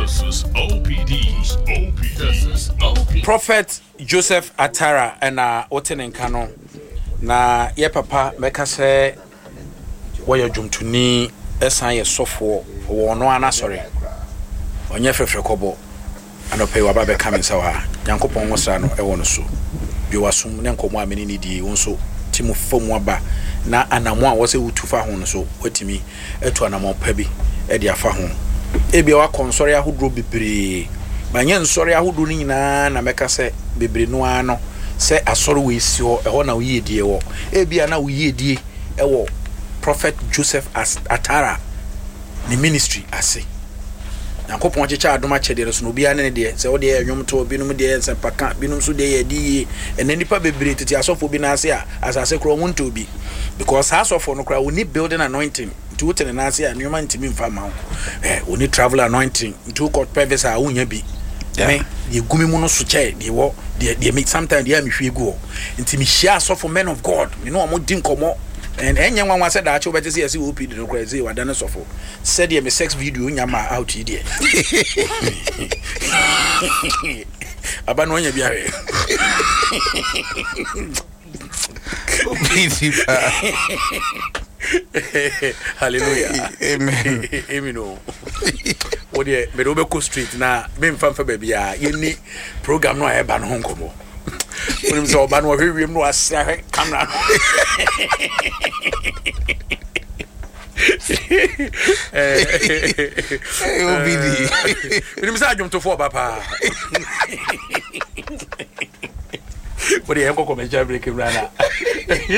This is OPD. This is OPD. Prophet Joseph Atara and Oten Kano. Na ye papa meka se woyɛ dwumtuni esan ye sofo wo no ana sɔre onye frefre kɔbɔ anope wa ba be ka mensa wa Nyankopɔn wosra no ɛwɔ no so bi wasum ne nkomo amene ni die wonso timu famu aba na anamo a wose wutufa ho no so watimi etu anamo pa bi e de afa ho ebi wa konsɔre ahodro bebre manye nsɔre ahodro ni nyina na meka se bebre no ano se asɔre we si ho ɛhɔ na wo yedie wo ebi ana wo yedie ɛwɔ Prophet Joseph Atara ni ministry ase Nyankopɔn kyecha adoma kyede so no bia ne de se wo de enwom to binum de nsepaka binum so de yedi enanipa bebre tete asɔfo bi na ase a asase kro wonto bi because asɔfo no kra we need building anointing to wotene na ase a nneoma ntimi mfa ma we need travel anointing to court previous a wonya bi me ye gumi mu no so che de wo de make sometimes de am hwe gu nti me hia asɔfo men of God me no mo din komo and enya nwanwa said that you better see OPD no crazy wa dane sofo said ye me sex video nyama out here aba no nya bia we hallelujah amen amen no what dey me do be co street na me mfa ba bia ye ni program no a e ba no honkomo when so ban wo hwehwem no ase camera OBD when me say ajum to for papa what dey enko come break camera na